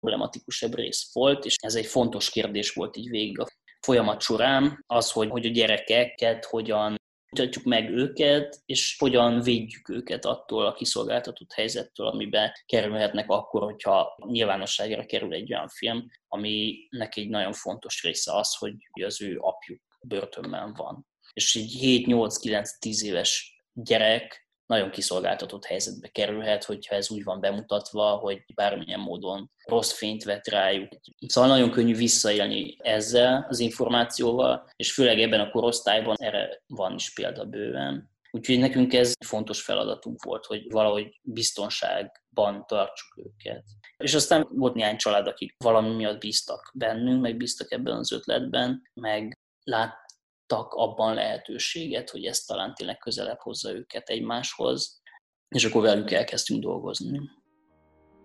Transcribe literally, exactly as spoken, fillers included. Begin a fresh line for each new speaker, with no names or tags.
legproblematikusabb rész volt, és ez egy fontos kérdés volt így végig a folyamat során, az, hogy, hogy a gyerekeket hogyan mutatjuk meg őket, és hogyan védjük őket attól a kiszolgáltatott helyzettől, amiben kerülhetnek akkor, hogyha nyilvánosságra kerül egy olyan film, aminek egy nagyon fontos része az, hogy az ő apjuk börtönben van. És egy hét nyolc kilenc tíz éves gyerek nagyon kiszolgáltatott helyzetbe kerülhet, hogyha ez úgy van bemutatva, hogy bármilyen módon rossz fényt vet rájuk. Szóval nagyon könnyű visszaélni ezzel az információval, és főleg ebben a korosztályban erre van is példa bőven. Úgyhogy nekünk ez fontos feladatunk volt, hogy valahogy biztonságban tartsuk őket. És aztán volt néhány család, akik valami miatt bíztak bennünk, meg bíztak ebben az ötletben, meg lát abban lehetőséget, hogy ez talán tényleg közelebb hozza őket egymáshoz, és akkor velük elkezdtünk dolgozni.